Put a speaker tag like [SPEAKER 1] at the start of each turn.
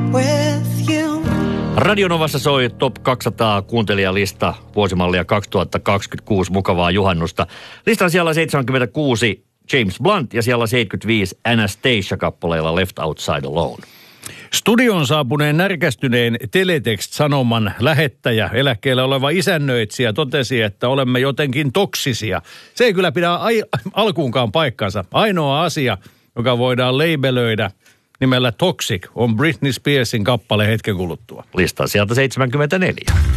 [SPEAKER 1] with you.
[SPEAKER 2] Radionovassa soi Top 200 kuuntelijalista vuosimallia 2026. Mukavaa juhannusta. Listan siellä 76 James Blunt ja siellä 75 Anastacia-kappaleella Left Outside Alone.
[SPEAKER 3] Studioon saapuneen närkästyneen Teletext-sanoman lähettäjä, eläkkeellä oleva isännöitsijä, totesi, että olemme jotenkin toksisia. Se ei kyllä pidä alkuunkaan paikkansa. Ainoa asia, joka voidaan labelöidä nimellä Toxic, on Britney Spearsin kappale hetken kuluttua.
[SPEAKER 2] Lista sieltä 74.